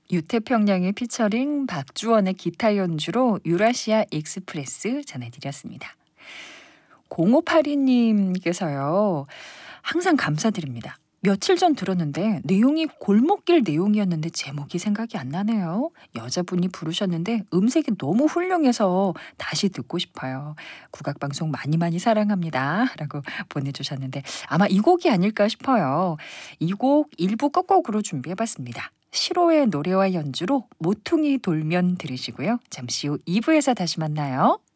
유태평양의 피처링 박주원의 기타 연주로 유라시아 익스프레스 전해드렸습니다. 0582님께서요. 항상 감사드립니다. 며칠 전 들었는데 내용이 골목길 내용이었는데 제목이 생각이 안 나네요. 여자분이 부르셨는데 음색이 너무 훌륭해서 다시 듣고 싶어요. 국악방송 많이 많이 사랑합니다. 라고 보내주셨는데 아마 이 곡이 아닐까 싶어요. 이 곡 일부 끝곡으로 준비해봤습니다. 시로의 노래와 연주로 모퉁이 돌면 들으시고요. 잠시 후 2부에서 다시 만나요.